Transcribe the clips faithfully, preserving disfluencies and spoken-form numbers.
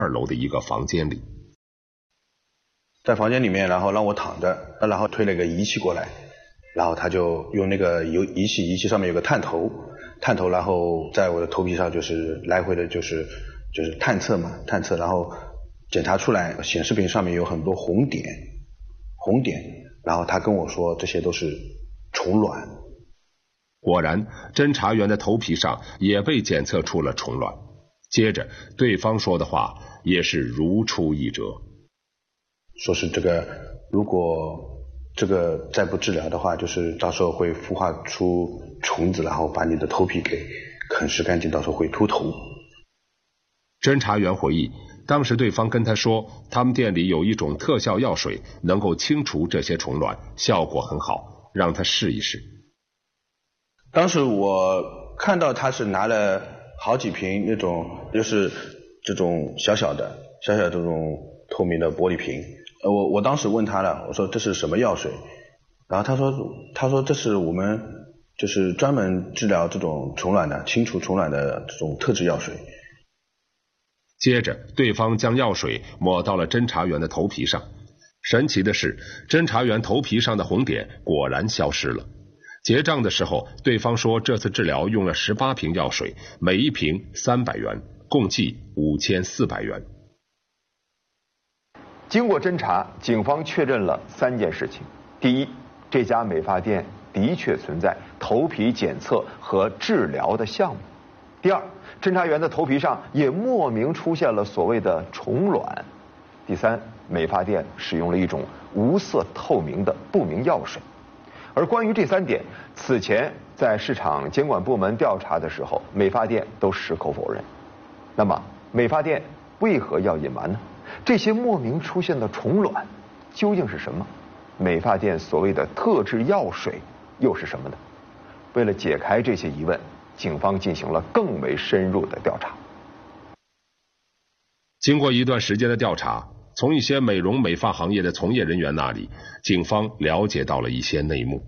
二楼的一个房间里。 在房间里面，然后让我躺着，然后推了一个仪器过来，然后他就用那个仪仪器，仪器上面有个探头，探头，然后在我的头皮上就是来回的，就是就是探测嘛，探测，然后检查出来显示屏上面有很多红点，红点，然后他跟我说这些都是虫卵。 果然，侦查员的头皮上也被检测出了虫卵。接着，对方说的话也是如出一辙， 说是这个如果这个再不治疗的话，就是到时候会孵化出虫子，然后把你的头皮给啃食干净，到时候会秃头。 侦查员回忆，当时对方跟他说，他们店里有一种特效药水，能够清除这些虫卵，效果很好，让他试一试。 当时我看到他是拿了好几瓶那种，就是这种小小的、小小的这种透明的玻璃瓶。呃，我我当时问他了，我说这是什么药水？然后他说，他说这是我们就是专门治疗这种虫卵的、清除虫卵的这种特制药水。 接着，对方将药水抹到了侦查员的头皮上。神奇的是，侦查员头皮上的红点果然消失了。结账的时候，对方说这次治疗用了十八瓶药水，每一瓶三百元，共计五千四百元。 经过侦查，警方确认了三件事情：第一，这家美发店的确存在头皮检测和治疗的项目；第二，侦查员的头皮上也莫名出现了所谓的虫卵；第三，美发店使用了一种无色透明的不明药水。而关于这三点，此前在市场监管部门调查的时候，美发店都矢口否认。那么，美发店为何要隐瞒呢？这些莫名出现的虫卵究竟是什么？美发店所谓的特制药水又是什么呢？为了解开这些疑问，警方进行了更为深入的调查。 经过一段时间的调查，从一些美容美发行业的从业人员那里，警方了解到了一些内幕。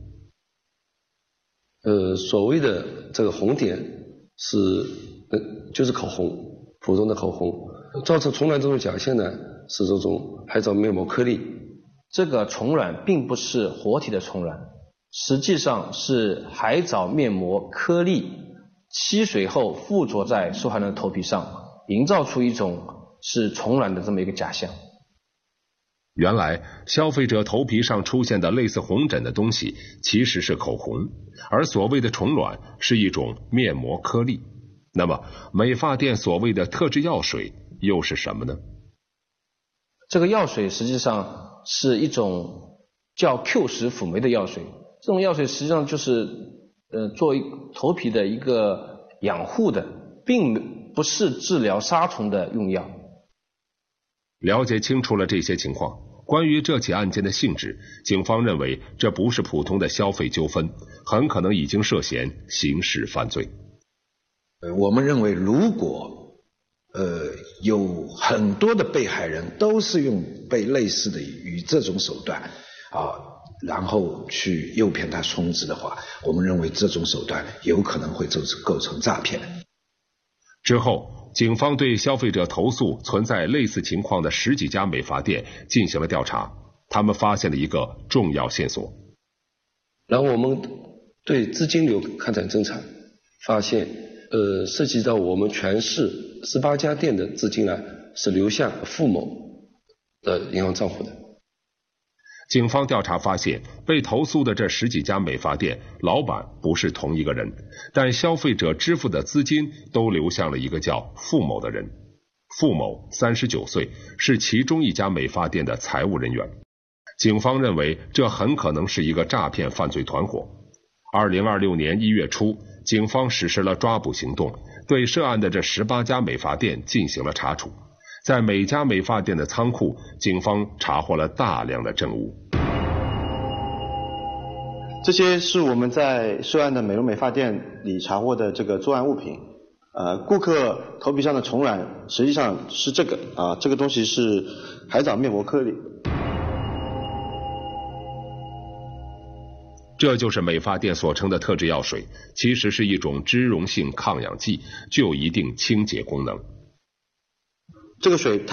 呃，所谓的这个红点是呃就是口红，普通的口红。造成虫卵这种假象呢，是这种海藻面膜颗粒。 这个虫卵并不是活体的虫卵，实际上是海藻面膜颗粒吸水后附着在受害人的头皮上，营造出一种是虫卵的这么一个假象。 原来消费者头皮上出现的类似红疹的东西其实是口红，而所谓的虫卵是一种面膜颗粒。那么美发店所谓的特制药水又是什么呢？ 这个药水实际上是一种叫 Q 十辅酶的药水，这种药水实际上就是呃作为头皮的一个养护的，并不是治疗杀虫的用药。 了解清楚了这些情况，关于这起案件的性质，警方认为这不是普通的消费纠纷，很可能已经涉嫌刑事犯罪。 呃，我们认为如果呃有很多的被害人都是用被类似的与这种手段啊，然后去诱骗他充值的话，我们认为这种手段有可能会构成诈骗。 之后，警方对消费者投诉存在类似情况的十几家美发店进行了调查，他们发现了一个重要线索。 然后我们对资金流开展侦查，发现呃涉及到我们全市十八家店的资金呢是流向付某的银行账户的。 警方调查发现，被投诉的这十几家美发店老板不是同一个人，但消费者支付的资金都流向了一个叫付某的人。付某三十九岁，是其中一家美发店的财务人员。警方认为这很可能是一个诈骗犯罪团伙。二零二六年一月初，警方实施了抓捕行动，对涉案的这十八家美发店进行了查处。在每家美发店的仓库，警方查获了大量的证物。 这些是我们在涉案的美容美发店里查获的这个作案物品。呃，顾客头皮上的虫卵实际上是这个啊，这个东西是海藻面膜颗粒。 这就是美发店所称的特制药水，其实是一种脂溶性抗氧剂，具有一定清洁功能。 这个水